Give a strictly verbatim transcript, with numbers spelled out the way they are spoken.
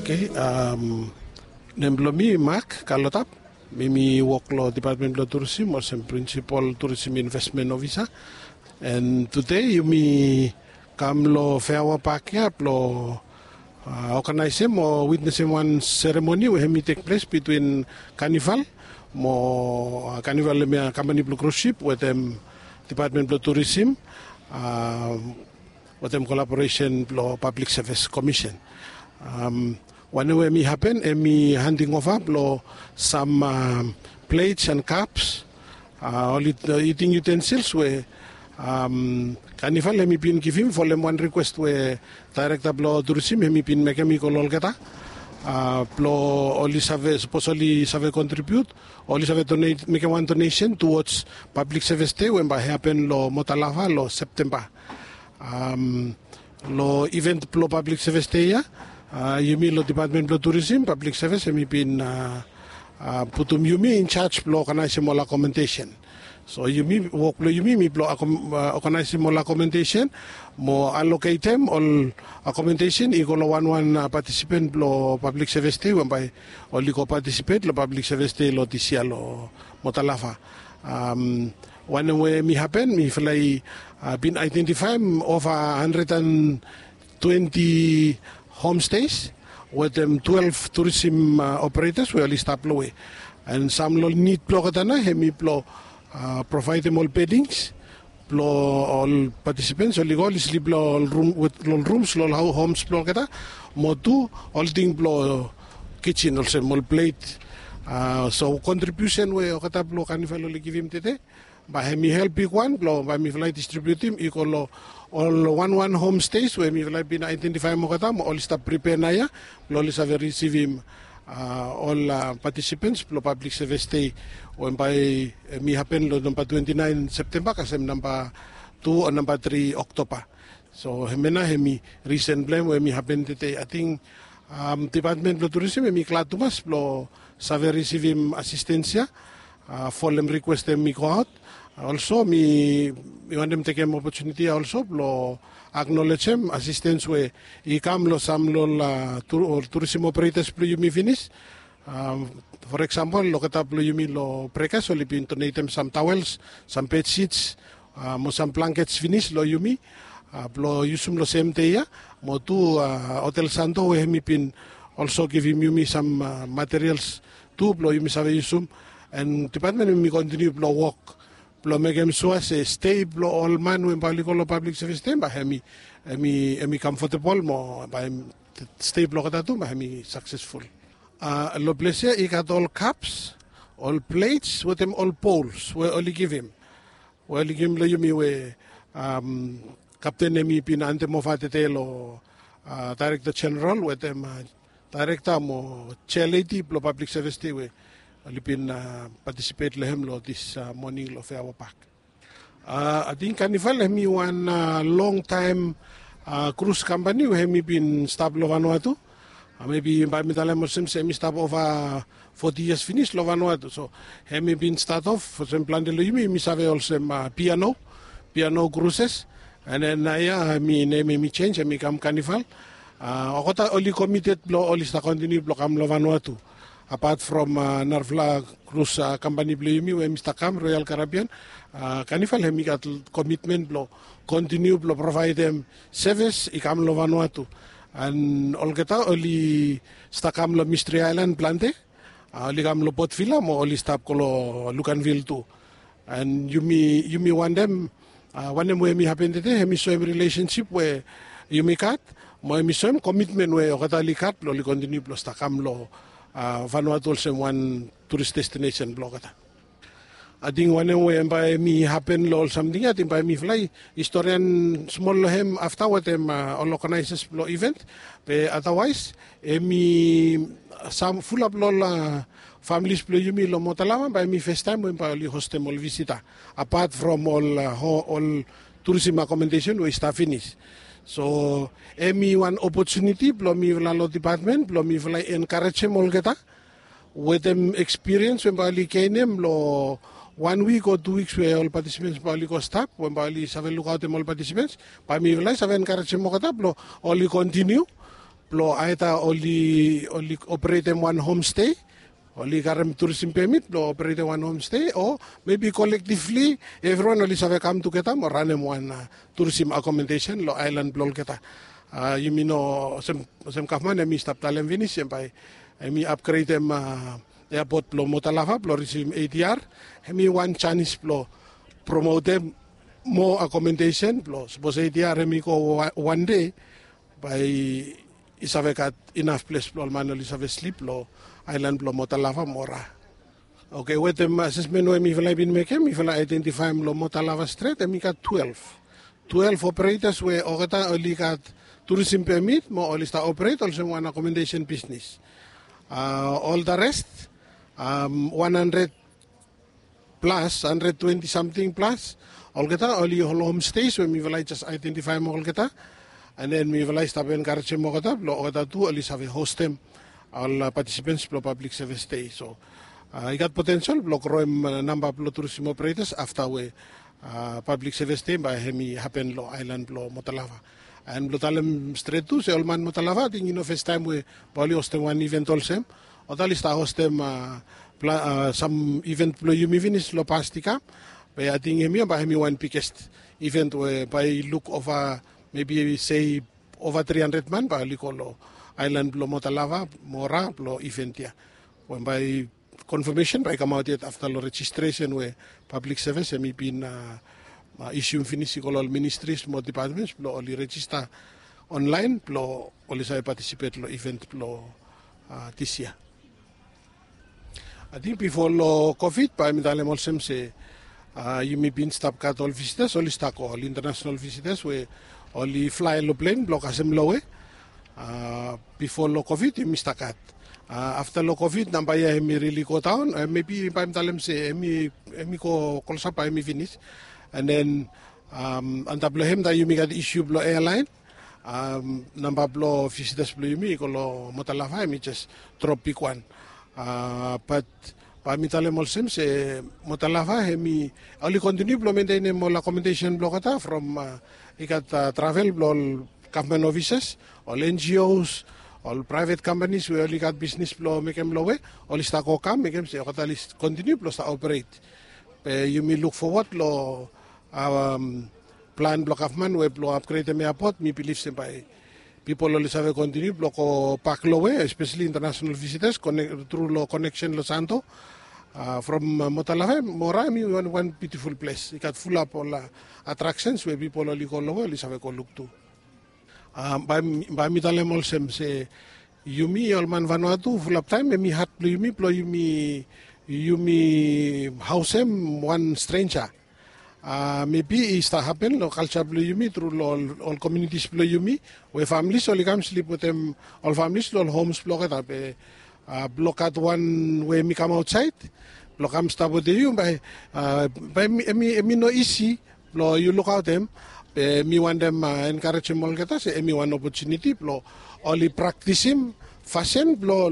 Okay, um, nemblomi Mark Kalotap, mimi work lo Department of Tourism or some Principal Tourism Investment Officer, and today you me come lo Fairwa Park lo uh, organize mo witness one ceremony where me take place between Carnival, mo uh, Carnival le company blue cruise ship with them Department of Tourism, uh, with them collaboration lo Public Service Commission. Um, Whenever me happen, and me handing over blow some um, plates and cups, uh, all it, uh, eating utensils where um, Carnival me been give him for them one request where director blow tourism me been make me call all geta uh, blow only save supposedly save contribute only save donate make one donation towards public service day when by happen lo Motalava lo September um, lo event blow public service day ya. Uh, Yumi lo Department of Tourism, Public Service, and me been uh, uh, putum Yumi in charge blow organize mo la commentation. So Yumi work lo Yumi me blow uh, organize mo la commentation, mo allocate them all accommodation. Iko lo one one uh, participant blow Public Service day, when by only ko participate lo Public Service day lo tisia lo Motalafa. Um, when we me happen, me fly uh, been identified over one hundred twenty homestays with them twelve tourism uh, operators we only stop away and some lo need plo katana hemi plo uh, provide them all beddings plo all participants only go sleep lo all room with all rooms lo homes plo kata mo tu all thing plo kitchen also all plate uh, so contribution we kata plo Carnival lo give him tete by hemi help big one plo by me fly distribute him iko lo all one one homestays where me like been identify mo kata mo all stop prepare na ya lo all have receive him uh, all uh, participants lo public service day when by uh, me happen lo number twenty-nine September kasem number two or number three October so hemena hemi recent blame where me happen today I think um, Department of Tourism me klatumas lo have receive him assistencia uh, for them request them me go out. Also, me, me want them take an opportunity also lo acknowledge them assistance where he come lo some lo la tour or tourism operators plo you me finish. Um, for example, lo kata plo you me lo prekas so lipin donate them some towels, some bed sheets, uh, mo some blankets finish lo you me. Uh, plo yusum lo same day ya. Mo tu uh, Hotel Santo where me pin also give him you me some uh, materials too plo you me save yusum and department me continue plo work. Plo megem sua se stay plo all man when bali ko lo public service temba hemi hemi hemi comfortable mo by stay plo kata tu hemi successful uh, lo place he got all cups all plates with them all bowls we only give him we only give him lo yumi we um, captain hemi pinante mo fatete lo uh, director general with them uh, director mo chair lady plo public service day we Alipin uh, participate lehem lo this uh, morning lo Fairwa Park. Uh, I think Carnival hemi one uh, long time uh, cruise company we hemi been stop lo Vanuatu. Uh, maybe by mitala muslim semi stop over forty years finish lo Vanuatu. So hemi been start off for some plan de lo yumi mi save also uh, piano piano cruises and then uh, yeah mi name mi change hemi come Carnival. Uh, Okota only committed lo only sta continue lo kam lo Vanuatu. Apart from uh, Narvla Cruise uh, Company Blumi, where Mister Cam, Royal Caribbean, uh, Carnival hemi got commitment blow, continue blow provide them service, ikam lo Vanuatu. And all geta only stakam lo Mystery Island plante, only kam lo Port Villa, mo only stop kolo Lucanville too. And you me you me want them, uh, one them where me happen today, hemi so relationship where you me cut, mo hemi so commitment where okata li cut, lo li continue blow stakam lo. Uh, Vanuatu also one tourist destination blog. I think when we by me happen lo something I think by me fly historian small hem after what them uh, all organizes lo event but otherwise eh, me some full up lo uh, families play you me lo Motalama by me first time when by host them all visitor apart from all uh, all tourism accommodation we start finish. So, emi one opportunity, plo mi lo department, plo mi vla encourage them all geta, with them experience when bali kenem lo one week or two weeks where all participants bali go stop, when bali save look out them all participants, pa mi vla save encourage them all geta, plo only continue, plo aita only only operate them one homestay, only karem tourism permit, plo operate one homestay, or maybe collectively everyone only have come together or run them one uh, tourism accommodation lo island blol kita. Uh, you mean no sem sem kahman emi stop talem finish by emi upgrade them uh, airport plo Motalava plo receive A D R, emi one Chinese plo promote them more accommodation plo suppose A D R emi ko one day by isavekat enough place plo manually save sleep lo island plo Motalava mora. Okay, with them assessment we mi fala bin make mi fala identify lo Motalava Strait emi kat twelve. twelve operators we ogata only kat tourism permit mo only sta operate also one accommodation business. Uh, all the rest um, one hundred plus one hundred twenty something plus all geta only homestays we mi fala just identify mo all geta. And then we realized that when Karachi Mogata, Ogata too, at least have a host them, all uh, participants, blow public service day. So I uh, got potential, block room uh, number of tourism operators after we uh, public service day by Hemi happen lo island blow Motalava. And Blotalem straight to say all man Motalava, I think you know first time we probably host them one event also. Or at least I host them uh, uh, some event blow you finish lo pastica. But I think Hemi by Hemi one biggest event where by look over maybe say over three hundred man by Licolo Island Blo Motalava, Mora, Blo Eventia. When by confirmation, by come out yet after the registration where public service, and been uh, uh, issue finishing ministries, more departments, Blo only register online, Blo only say participate lo event Blo uh, this year. I think before lo COVID, by Midalem also say, uh, you may be stop cut all visitors, only stock all international visitors where only fly lo plane block asem lowe uh, before lo COVID you missed a cut uh, after lo COVID nambaya emi really go down uh, maybe paim talem se emi emi ko kolsa pa emi finish and then um antablo hem da yumi got issue blo airline um number blo visitors blo yumi ko lo Motalava emi just drop pick one uh, but Pamitale molsem se Motalava hemi only continue blo maintain mo accommodation blo kata from uh, ikat uh, travel blo government offices all N G Os all private companies we only got business blo mekem lowe all sta ko kam mekem se kata list continue blo sta operate pe you may look forward lo um, plan blo government we blo upgrade the airport me believe se by people only have continue block o pack lowe especially international visitors connect through lo connection lo santo uh, from uh, Motalava Mora mi one, one beautiful place it got full up all uh, attractions where people only go lowe only have go look to um, by by mi talem also say yumi all man Vanuatu full up time mi hat plo yumi plo yumi yumi house em one stranger. Uh, maybe it start happen lo culture blue yumi through all, all communities blue yumi where families only come sleep with them all families all homes block it up uh, block at one where me come outside block am stop with you by uh, by me me, me no easy blow you look out them uh, me want them uh, encourage them all get us me one opportunity blow only practice him fashion blow